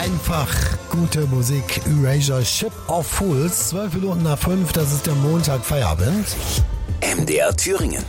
Einfach gute Musik. Erasure, Ship of Fools. 5:12, das ist der Montag, Feierabend. MDR Thüringen.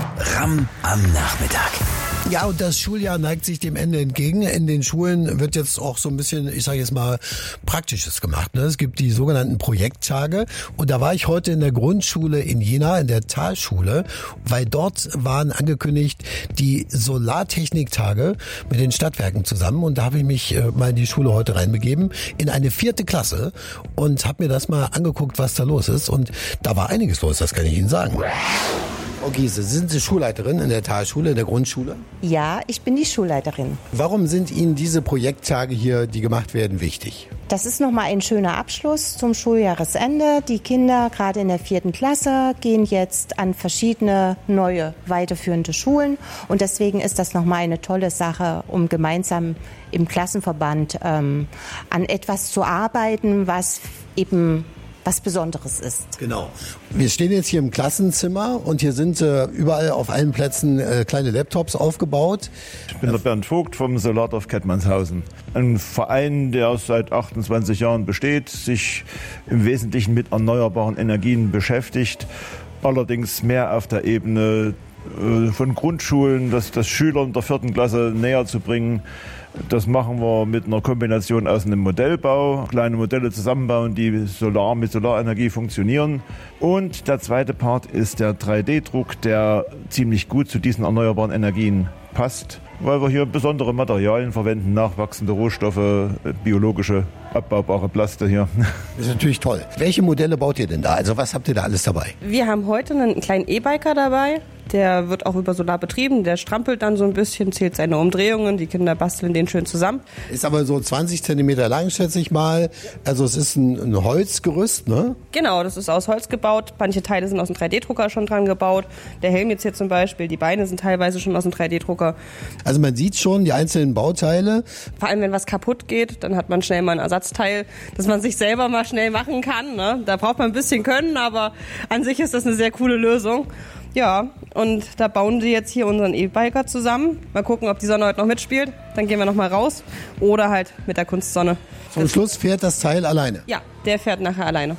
RAM am Nachmittag. Ja, und das Schuljahr neigt sich dem Ende entgegen. In den Schulen wird jetzt auch so ein bisschen, ich sage jetzt mal, Praktisches gemacht. Es gibt die sogenannten Projekttage. Und da war ich heute in der Grundschule in Jena, in der Talschule, weil dort waren angekündigt die Solartechniktage mit den Stadtwerken zusammen. Und da habe ich mich mal in die Schule heute reinbegeben, in eine 4. Klasse und habe mir das mal angeguckt, was da los ist. Und da war einiges los, das kann ich Ihnen sagen. Frau Giese, sind Sie Schulleiterin in der Talschule, in der Grundschule? Ja, ich bin die Schulleiterin. Warum sind Ihnen diese Projekttage hier, die gemacht werden, wichtig? Das ist nochmal ein schöner Abschluss zum Schuljahresende. Die Kinder, gerade in der 4. Klasse, gehen jetzt an verschiedene neue, weiterführende Schulen. Und deswegen ist das nochmal eine tolle Sache, um gemeinsam im Klassenverband an etwas zu arbeiten, was eben was Besonderes ist. Genau. Wir stehen jetzt hier im Klassenzimmer und hier sind überall auf allen Plätzen kleine Laptops aufgebaut. Ich bin der Bernd Vogt vom Solardorf Kettmannshausen. Ein Verein, der seit 28 Jahren besteht, sich im Wesentlichen mit erneuerbaren Energien beschäftigt, allerdings mehr auf der Ebene von Grundschulen, das Schülern der 4. Klasse näher zu bringen. Das machen wir mit einer Kombination aus einem Modellbau, kleine Modelle zusammenbauen, die mit Solarenergie funktionieren. Und der zweite Part ist der 3D-Druck, der ziemlich gut zu diesen erneuerbaren Energien passt, weil wir hier besondere Materialien verwenden, nachwachsende Rohstoffe, biologische, abbaubare Plaste hier. Das ist natürlich toll. Welche Modelle baut ihr denn da? Also was habt ihr da alles dabei? Wir haben heute einen kleinen E-Biker dabei. Der wird auch über Solar betrieben. Der strampelt dann so ein bisschen, zählt seine Umdrehungen. Die Kinder basteln den schön zusammen. Ist aber so 20 Zentimeter lang, schätze ich mal. Also es ist ein Holzgerüst, ne? Genau, das ist aus Holz gebaut. Manche Teile sind aus dem 3D-Drucker schon dran gebaut. Der Helm jetzt hier zum Beispiel, die Beine sind teilweise schon aus dem 3D-Drucker. Also man sieht schon die einzelnen Bauteile. Vor allem, wenn was kaputt geht, dann hat man schnell mal ein Ersatzteil, das man sich selber mal schnell machen kann. Ne? Da braucht man ein bisschen Können, aber an sich ist das eine sehr coole Lösung. Ja, und da bauen sie jetzt hier unseren E-Biker zusammen. Mal gucken, ob die Sonne heute noch mitspielt. Dann gehen wir noch mal raus. Oder halt mit der Kunstsonne. Zum Schluss fährt das Teil alleine? Ja, der fährt nachher alleine.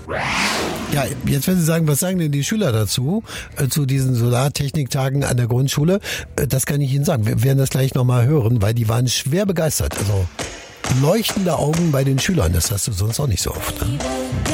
Ja, jetzt werden Sie sagen, was sagen denn die Schüler dazu, zu diesen Solartechniktagen an der Grundschule? Das kann ich Ihnen sagen. Wir werden das gleich noch mal hören, weil die waren schwer begeistert. Also leuchtende Augen bei den Schülern, das hast du sonst auch nicht so oft. Ne?